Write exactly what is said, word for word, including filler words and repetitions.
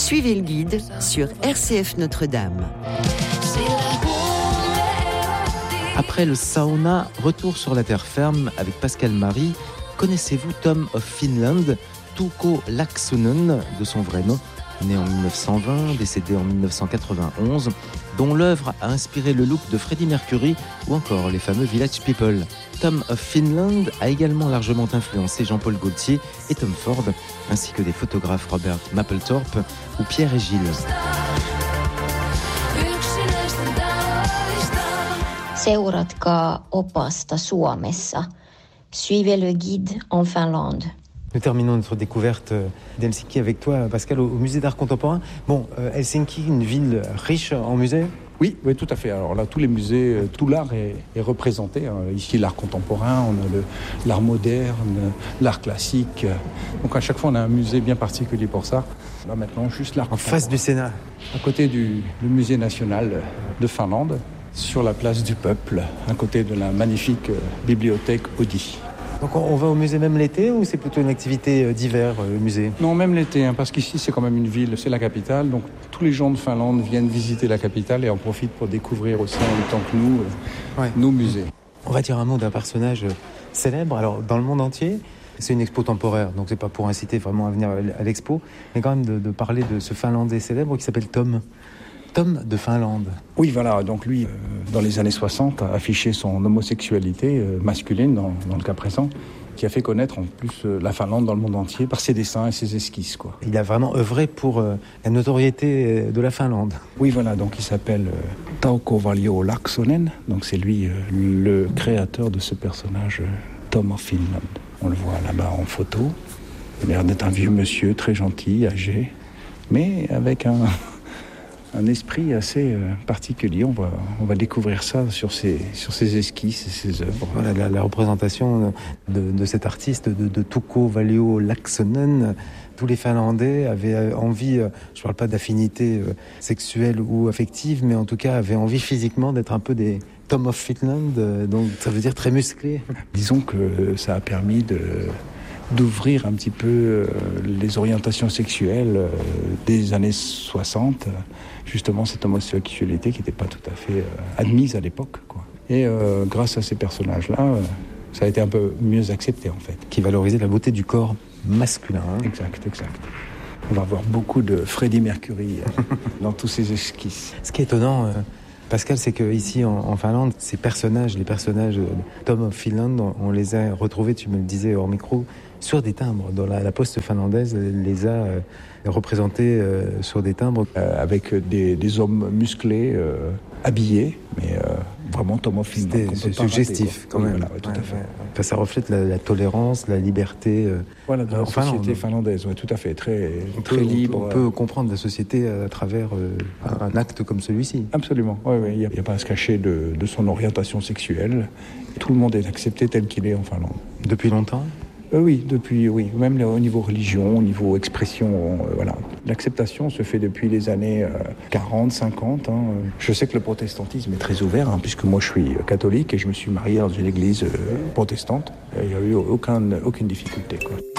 Suivez le guide sur R C F Notre-Dame. Après le sauna, retour sur la terre ferme avec Pascal Marie. Connaissez-vous Tom of Finland, Touko Laaksonen, de son vrai nom, né en dix-neuf cent vingt, décédé en dix-neuf cent quatre-vingt-onze, dont l'œuvre a inspiré le look de Freddie Mercury ou encore les fameux Village People. Tom of Finland a également largement influencé Jean-Paul Gaultier et Tom Ford, ainsi que des photographes Robert Mapplethorpe ou Pierre et Gilles. Seuratkaa opasta Suomessa. Suivez le guide en Finlande. Nous terminons notre découverte d'Helsinki avec toi, Pascal, au musée d'art contemporain. Bon, euh, Helsinki, une ville riche en musées ? Oui, oui, tout à fait. Alors là, tous les musées, tout l'art est, est représenté. Ici, l'art contemporain, on a le, l'art moderne, l'art classique. Donc à chaque fois, on a un musée bien particulier pour ça. Là maintenant, juste l'art en face du Sénat, à côté du, du musée national de Finlande, sur la place du peuple, à côté de la magnifique bibliothèque Audi. Donc on va au musée même l'été ou c'est plutôt une activité d'hiver, le musée ? Non, même l'été, hein, parce qu'ici c'est quand même une ville, c'est la capitale. Donc tous les gens de Finlande viennent visiter la capitale et en profitent pour découvrir aussi en même temps que nous, euh, ouais. nos musées. On va dire un mot d'un personnage célèbre, alors dans le monde entier. C'est une expo temporaire, donc c'est pas pour inciter vraiment à venir à l'expo, mais quand même de, de parler de ce Finlandais célèbre qui s'appelle Tom. Tom de Finlande. Oui, voilà. Donc lui, euh, dans les années soixante, a affiché son homosexualité euh, masculine, dans, dans le cas présent, qui a fait connaître en plus euh, la Finlande dans le monde entier par ses dessins et ses esquisses, quoi. Il a vraiment œuvré pour euh, la notoriété de la Finlande. Oui, voilà. Donc il s'appelle euh, Touko Laaksonen. Donc c'est lui euh, le créateur de ce personnage, euh, Tom of Finland. On le voit là-bas en photo. Il a l'air d'être un vieux monsieur, très gentil, âgé, mais avec un... un esprit assez euh, particulier. On va, on va découvrir ça sur ses, sur ses esquisses et ses œuvres. Voilà, la, la représentation de, de cet artiste, de, de Touko Laaksonen. Tous les Finlandais avaient envie, je ne parle pas d'affinité euh, sexuelle ou affective, mais en tout cas avaient envie physiquement d'être un peu des Tom of Finland, euh, donc ça veut dire très musclés. Disons que ça a permis de... d'ouvrir un petit peu euh, les orientations sexuelles euh, des années soixante, euh, justement cette homosexualité qui n'était pas tout à fait euh, admise à l'époque, quoi. Et euh, grâce à ces personnages-là, euh, ça a été un peu mieux accepté en fait. Qui valorisait la beauté du corps masculin. Hein. Exact, exact. On va voir beaucoup de Freddie Mercury euh, dans tous ces esquisses. Ce qui est étonnant... Euh... Pascal, c'est qu'ici en, en Finlande, ces personnages, les personnages de Tom of Finland, on, on les a retrouvés, tu me le disais hors micro, sur des timbres. Dans la, la poste finlandaise les a euh, représentés euh, sur des timbres. Euh, avec des, des hommes musclés, euh, habillés, mais euh, vraiment Tom of Finland. C'était suggestif quand oui, même. Voilà, ouais, tout ouais, à fait. Ouais. Enfin, ça reflète la, la tolérance, la liberté. Euh, voilà, de la en société Finlande. finlandaise, ouais, tout à fait, très, on très peut, libre. On peut, on peut comprendre la société à travers euh, un, un acte comme celui-ci. Absolument, oui, oui. Il n'y a, a pas à se cacher de, de son orientation sexuelle. Tout le monde est accepté tel qu'il est en Finlande. Depuis longtemps ? Euh, oui, depuis, oui, même au niveau religion, au niveau expression, euh, voilà. L'acceptation se fait depuis les années euh, quarante, cinquante. Hein. Je sais que le protestantisme est très ouvert, hein, puisque moi je suis catholique et je me suis marié dans une église euh, protestante. Il n'y a eu aucun, aucune difficulté, quoi.